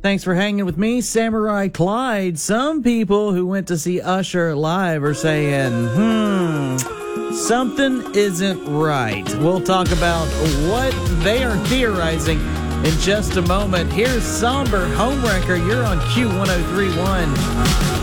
Thanks for hanging with me, Samurai Clyde. Some people who went to see Usher live are saying, something isn't right. We'll talk about what they are theorizing in just a moment. Here's Somber Homewrecker. You're on Q1031.